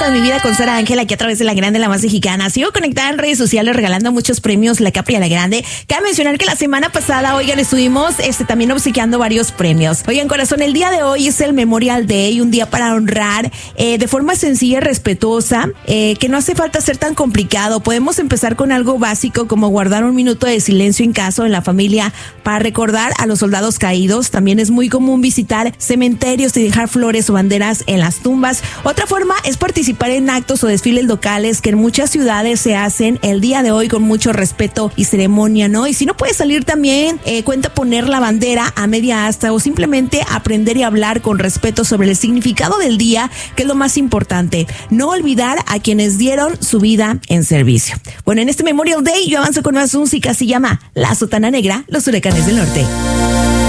con mi vida con Sara Ángel aquí a través de La Grande, la más mexicana. Sigo conectada en redes sociales regalando muchos premios La Capri a La Grande. Cabe mencionar que la semana pasada, oigan, estuvimos también obsequiando varios premios. Oigan, corazón, el día de hoy es el Memorial Day, un día para honrar de forma sencilla y respetuosa, que no hace falta ser tan complicado. Podemos empezar con algo básico como guardar un minuto de silencio en casa o en la familia para recordar a los soldados caídos. También es muy común visitar cementerios y dejar flores o banderas en las tumbas. Otra forma es participar en actos o desfiles locales que en muchas ciudades se hacen el día de hoy con mucho respeto y ceremonia, ¿no? Y si no puedes salir también, cuenta poner la bandera a media asta o simplemente aprender y hablar con respeto sobre el significado del día, que es lo más importante. No olvidar a quienes dieron su vida en servicio. Bueno, en este Memorial Day yo avanzo con más música, se llama La Sotana Negra, Los Huracanes del Norte.